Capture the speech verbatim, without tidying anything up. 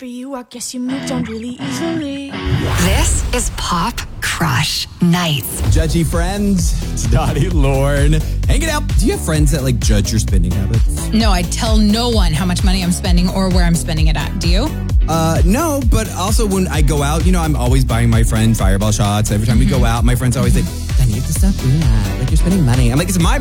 for you. I guess you moved on really easily. This is Pop Crush Nights. Judgy friends, it's Dottie Lorne. Hanging out. Do you have friends that like judge your spending habits? No, I tell no one how much money I'm spending or where I'm spending it at. Do you? Uh, no, but also when I go out, you know, I'm always buying my friend Fireball shots. Every time mm-hmm. we go out, my friends always say, Danny, you have to stop doing that. Like, you're spending money. I'm like, it's my